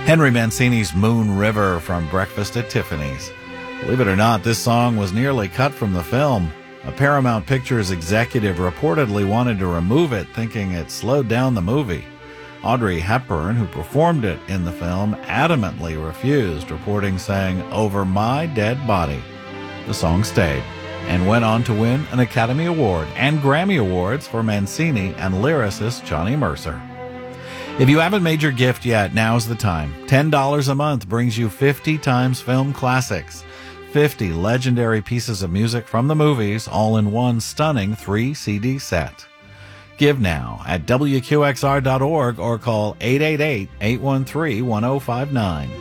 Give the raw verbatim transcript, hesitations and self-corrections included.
Henry Mancini's Moon River from Breakfast at Tiffany's. Believe it or not, this song was nearly cut from the film. A Paramount Pictures executive reportedly wanted to remove it, thinking it slowed down the movie. Audrey Hepburn, who performed it in the film, adamantly refused, reporting saying, "Over my dead body." The song stayed and went on to win an Academy Award and Grammy Awards for Mancini and lyricist Johnny Mercer. If you haven't made your gift yet, now's the time. ten dollars a month brings you fifty times film classics. fifty legendary pieces of music from the movies, all in one stunning three C D set. Give now at W Q X R dot org or call eight eight eight, eight one three, one oh five nine.